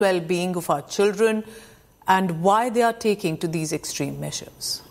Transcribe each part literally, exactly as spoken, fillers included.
well-being of our children and why they are taking to these extreme measures.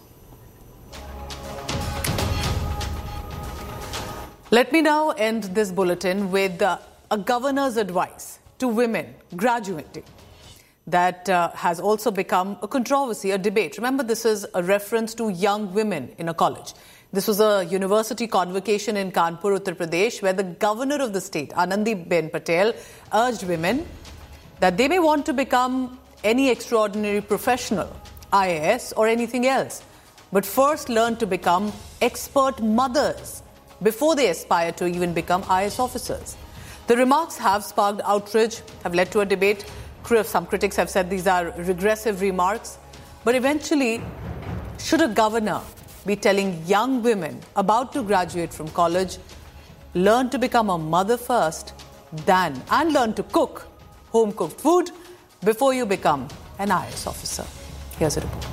Let me now end this bulletin with uh, a governor's advice to women graduating that uh, has also become a controversy, a debate. Remember, this is a reference to young women in a college. This was a university convocation in Kanpur, Uttar Pradesh, where the governor of the state, Anandiben Patel, urged women that they may want to become any extraordinary professional, I A S or anything else, but first learn to become expert mothers before they aspire to even become I A S officers. The remarks have sparked outrage, have led to a debate. Some critics have said these are regressive remarks. But eventually, should a governor be telling young women about to graduate from college, learn to become a mother first, than and learn to cook home-cooked food before you become an I A S officer? Here's a report.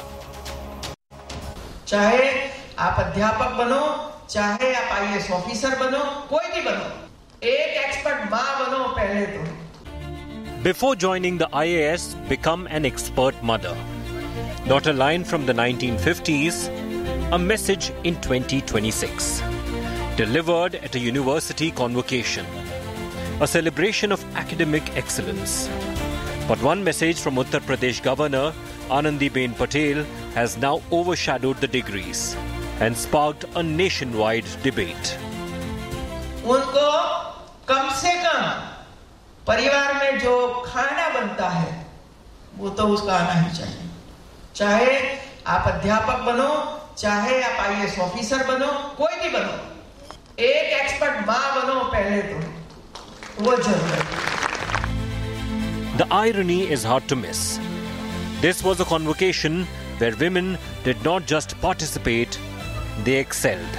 चाहे आप अध्यापक बनो, चाहे आप आई A S officer बनो, कोई भी बनो, एक एक्सपर्ट माँ बनो पहले तो. Before joining the I A S, become an expert mother. Not a line from the nineteen fifties, a message in twenty twenty-six. Delivered at a university convocation. A celebration of academic excellence. But one message from Uttar Pradesh Governor Anandiben Patel has now overshadowed the degrees and sparked a nationwide debate. उनको कम से कम परिवार में जो खाना बनता है वो तो उसका आना ही चाहिए. चाहे आप अध्यापक बनो, चाहे आप आई ए एस ऑफिसर बनो, कोई भी बनो, एक एक्सपर्ट माँ बनो पहले तो, वो जरूरी है. The irony is hard to miss. This was a convocation where women did not just participate, they excelled.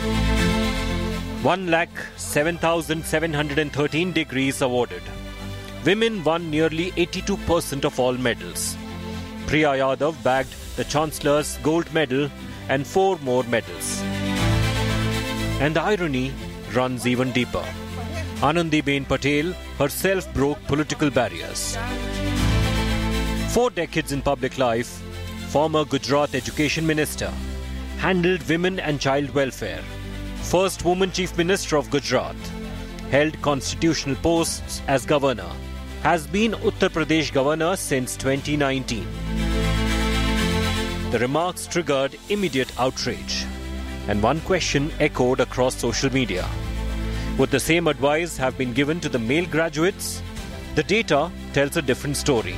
one lakh seven thousand seven hundred thirteen degrees awarded. Women won nearly eighty-two percent of all medals. Priya Yadav bagged the Chancellor's gold medal and four more medals. And the irony runs even deeper. Anandiben Patel herself broke political barriers. Four decades in public life, former Gujarat Education Minister, handled women and child welfare. First woman Chief Minister of Gujarat, held constitutional posts as Governor, has been Uttar Pradesh Governor since twenty nineteen. The remarks triggered immediate outrage, and one question echoed across social media. Would the same advice have been given to the male graduates? The data tells a different story.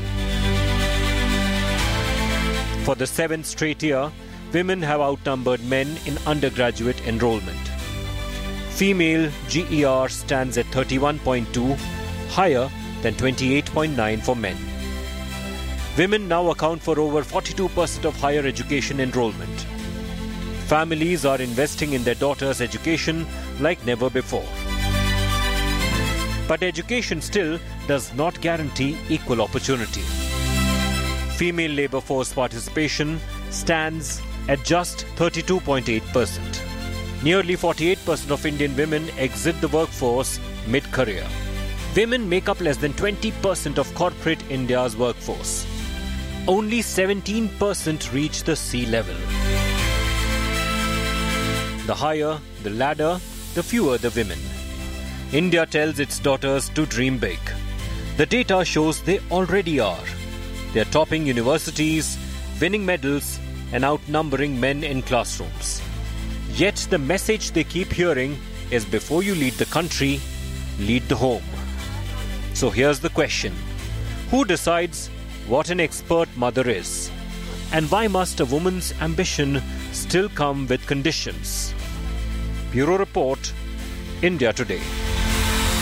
For the seventh straight year, women have outnumbered men in undergraduate enrollment. Female G E R stands at thirty-one point two, higher than twenty-eight point nine for men. Women now account for over forty-two percent of higher education enrollment. Families are investing in their daughters' education like never before. But education still does not guarantee equal opportunity. Female labour force participation stands at just thirty-two point eight percent. Nearly forty-eight percent of Indian women exit the workforce mid-career. Women make up less than twenty percent of corporate India's workforce. Only seventeen percent reach the C level. The higher the ladder, the fewer the women. India tells its daughters to dream big. The data shows they already are. They are topping universities, winning medals, and outnumbering men in classrooms. Yet the message they keep hearing is before you lead the country, lead the home. So here's the question. Who decides what an expert mother is? And why must a woman's ambition still come with conditions? Bureau Report, India Today.